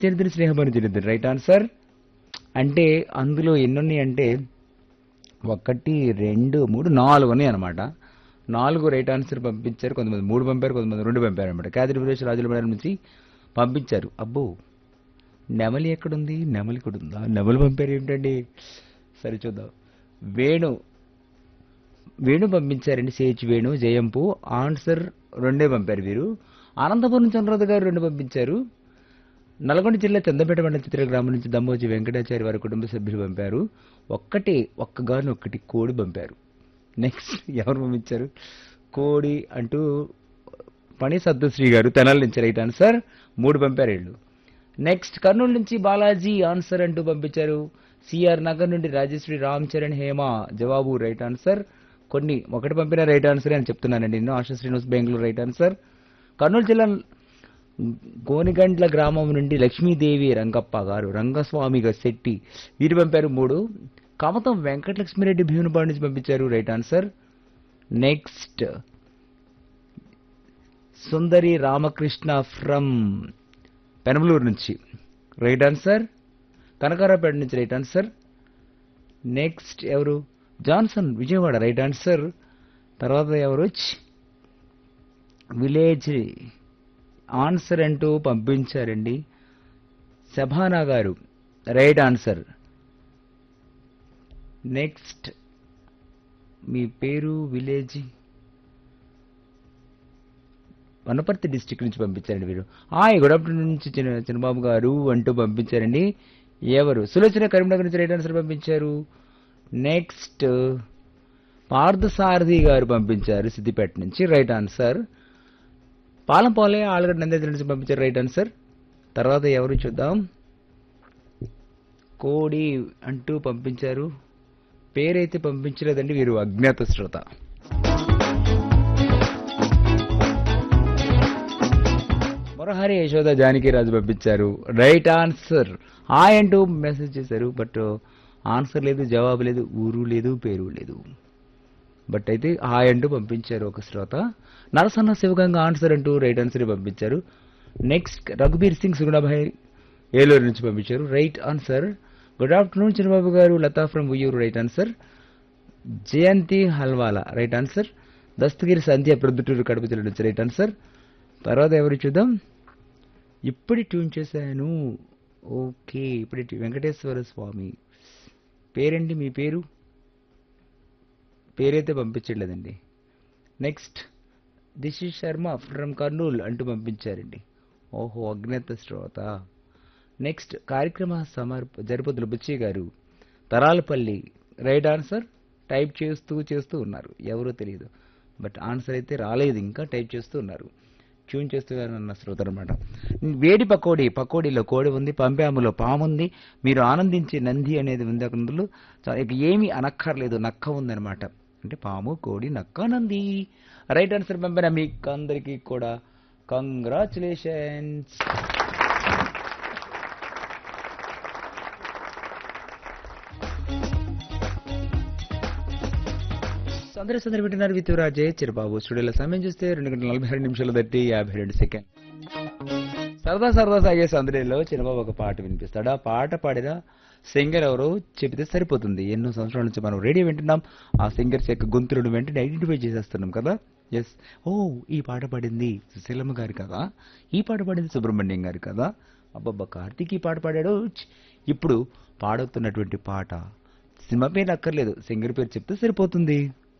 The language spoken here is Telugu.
చరిత్ర స్నేహమని చరిత్ర రైట్ ఆన్సర్. అంటే అందులో ఎన్నున్నాయి అంటే 1, 2, 3, 4 ఉన్నాయి అనమాట. 4 రైట్ ఆన్సర్ పంపించారు. కొంతమంది 3 పంపారు, కొంతమంది 2 పంపారు అనమాట. కాదిరి ప్రవేశ్ రాజుల మండలం నుంచి పంపించారు. అబ్బో, నెమలి ఎక్కడుంది? నెమలి కూడా ఉందా? నెమలి పంపారు ఏమిటండి? సరే చూద్దాం. వేణు వేణు పంపించారండి. సిహెచ్ వేణు జయంపు ఆన్సర్ 2 పంపారు వీరు. అనంతపురం చంద్రరాజు గారు 2 పంపించారు. నల్గొండ జిల్లా చందపేట మండలం చిత్ర గ్రామం నుంచి దమ్మోజి వెంకటాచారి వారి కుటుంబ సభ్యులు పంపారు. ఒక్కటి కోడి పంపారు. నెక్స్ట్ ఎవరు పంపించారు? కోడి అంటూ పని సద్దుశ్రీ గారు తెనాల నుంచి రైట్ ఆన్సర్. 3 పంపారు వీళ్ళు. నెక్స్ట్ కర్నూలు నుంచి బాలాజీ ఆన్సర్ అంటూ పంపించారు. సిఆర్ నగర్ నుండి రాజశ్రీ రామ్ చరణ్ హేమ జవాబు రైట్ ఆన్సర్. ఒకటి పంపిన రైట్ ఆన్సర్ అని చెప్తున్నానండి నేను. ASHA Srinivas Bengaluru right answer. కర్నూలు జిల్లా గోనిగండ్ల గ్రామం నుండి లక్ష్మీదేవి రంగప్ప గారు రంగస్వామి శెట్టి వీరు పంపారు 3. కమతం వెంకటలక్ష్మిరెడ్డి భీమునిపాడు నుంచి పంపించారు right answer. Next Sundari Ramakrishna from Penamaluru నుంచి రైట్ ఆన్సర్. కనకారాపేట నుంచి రైట్ ఆన్సర్. నెక్స్ట్ ఎవరు? Johnson Vijayawada right answer. తర్వాత ఎవరు? విలేజ్ ఆన్సర్ అంటూ పంపించారండి. శభానా గారు రైట్ ఆన్సర్. నెక్స్ట్ మీ పేరు విలేజ్ వనపర్తి డిస్టిక్ నుంచి పంపించారండి వీరు. గుడ్ ఆఫ్టర్నూన్ నుంచి చిన్నబాబు గారు అంటూ పంపించారండి. ఎవరు? సులోచన కరీంనగర్ నుంచి రైట్ ఆన్సర్ పంపించారు. నెక్స్ట్ పార్థసారథి గారు పంపించారు సిద్దిపేట నుంచి రైట్ ఆన్సర్. పాలంపాలే ఆలగడ్డ నందేద్ర నుంచి పంపించారు రైట్ ఆన్సర్. తర్వాత ఎవరు చూద్దాం. కోడి అంటూ పంపించారు. పేరైతే పంపించలేదండి వీరు అజ్ఞాత శ్రోత. మొరహరి యశోద జానకిరాజు పంపించారు రైట్ ఆన్సర్. అంటూ మెసేజ్ చేశారు. బట్ ఆన్సర్ లేదు, జవాబు లేదు, ఊరు లేదు, పేరు లేదు. బట్ అయితే అంటూ పంపించారు ఒక శ్రోత. నరసన్న శివగంగా ఆన్సర్ అంటూ రైట్ ఆన్సర్ పంపించారు. నెక్స్ట్ రఘుబీర్ సింగ్ సుగుణాభాయ్ ఏలూరు నుంచి పంపించారు రైట్ ఆన్సర్. గుడ్ ఆఫ్టర్నూన్ చిన్నబాబు గారు Lata from Uyyuru right answer. Jayanthi హల్వాలా right answer. Dastagiri సంధ్య ప్రొద్దుటూరు కడప జిల్లా నుంచి రైట్ ఆన్సర్. తర్వాత ఎవరు చూద్దాం. ఇప్పుడే ట్యూన్ చేశాను. ఓకే, ఇప్పుడే వెంకటేశ్వర స్వామి పేరండి. మీ పేరైతే పంపించలేదండి. Next this is Sharma from Kurnool అంటూ పంపించారండి. ఓహో, అజ్ఞాత శ్రోత. నెక్స్ట్ కార్యక్రమ జరుపుతులు బుచ్చి గారు తరాలపల్లి రైట్ ఆన్సర్. టైప్ చేస్తూ ఉన్నారు. ఎవరో తెలియదు. బట్ ఆన్సర్ అయితే రాలేదు, ఇంకా టైప్ చేస్తూ ఉన్నారు. ట్యూన్ చేస్తున్నారన్న శ్రోత అనమాట. వేడి పకోడీలో కోడి ఉంది, పంపాములో పాముంది, మీరు ఆనందించే నంది అనేది ఉంది. అందులో ఏమీ అనక్కర్లేదు, నక్క ఉందనమాట. అంటే పాము, కోడి, నక్క, నంది రైట్ ఆన్సర్ పంపిన మీకు అందరికీ కూడా కంగ్రాచులేషన్స్. సందరి వింటున్నారు విత్ రాజే చిరబాబు. స్టూడియోలో సమయం చూస్తే 2 గంటల 42 నిమిషాలు దట్టి 52 సెకండ్. సరదా సాగే సందడిలో చిరబాబు ఒక పాట వినిపిస్తాడు. ఆ పాట పాడిన సింగర్ ఎవరో చెబితే సరిపోతుంది. ఎన్నో సంవత్సరాల నుంచి మనం రేడియో వింటున్నాం. ఆ సింగర్స్ యొక్క గొంతులను వెంటనే ఐడెంటిఫై చేసేస్తున్నాం కదా. ఎస్, ఈ పాట పాడింది సుశీలమ్మ గారు కదా, ఈ పాట పాడింది సుబ్రహ్మణ్యం గారు కదా, అబ్బబ్బా కార్తీక్ ఈ పాట పాడాడు. ఇప్పుడు పాడుతున్నటువంటి పాట సినిమా పేరు అక్కర్లేదు, సింగర్ పేరు చెప్తే సరిపోతుంది.